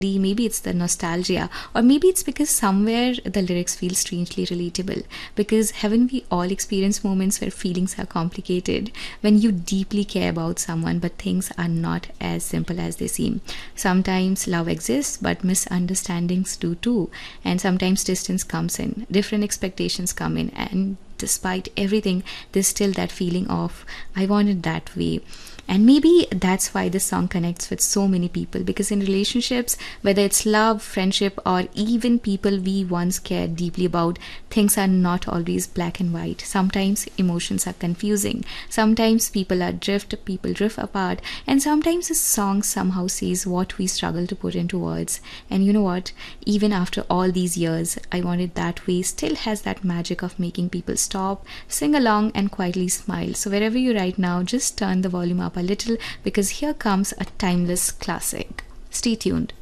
Maybe it's the nostalgia, or maybe it's because somewhere the lyrics feel strangely relatable. Because haven't we all experienced moments where feelings are complicated, when you deeply care about someone but things are not as simple as they seem? Sometimes love exists, but misunderstandings do too, and sometimes distance comes in, different expectations come in, and despite everything, there's still that feeling of, I want it that way. And maybe that's why this song connects with so many people, because in relationships, whether it's love, friendship, or even people we once cared deeply about, things are not always black and white. Sometimes emotions are confusing. Sometimes people drift apart, and sometimes a song somehow says what we struggle to put into words. And you know what? Even after all these years, I Want It That Way still has that magic of making people stop, sing along, and quietly smile. So wherever you're right now, just turn the volume up a little, because here comes a timeless classic. Stay tuned.